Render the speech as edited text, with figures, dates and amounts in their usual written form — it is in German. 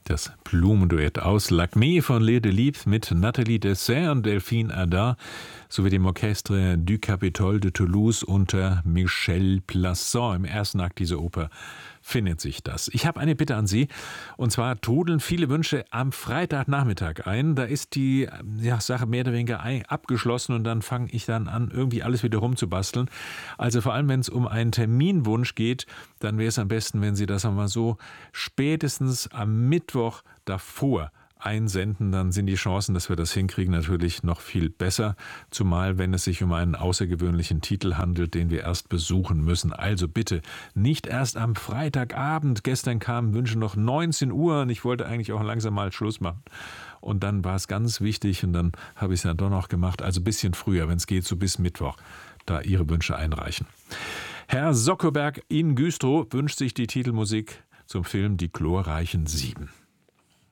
Das Blumenduett aus Lacmé von Leer de Liebs mit Nathalie Dessay und Delphine Hadar sowie dem Orchestre du Capitole de Toulouse unter Michel Plasson. Im ersten Akt dieser Oper findet sich das. Ich habe eine Bitte an Sie, und zwar trudeln viele Wünsche am Freitagnachmittag ein. Da ist die Sache mehr oder weniger abgeschlossen und dann fange ich dann an, irgendwie alles wieder rumzubasteln. Also vor allem, wenn es um einen Terminwunsch geht, dann wäre es am besten, wenn Sie das einmal so spätestens am Mittwoch davor einsenden, dann sind die Chancen, dass wir das hinkriegen, natürlich noch viel besser, zumal wenn es sich um einen außergewöhnlichen Titel handelt, den wir erst besuchen müssen. Also bitte nicht erst am Freitagabend. Gestern kamen Wünsche noch 19 Uhr und ich wollte eigentlich auch langsam mal Schluss machen. Und dann war es ganz wichtig und dann habe ich es ja doch noch gemacht, also ein bisschen früher, wenn es geht, so bis Mittwoch, da Ihre Wünsche einreichen. Herr Sockerberg in Güstrow wünscht sich die Titelmusik zum Film Die glorreichen 7.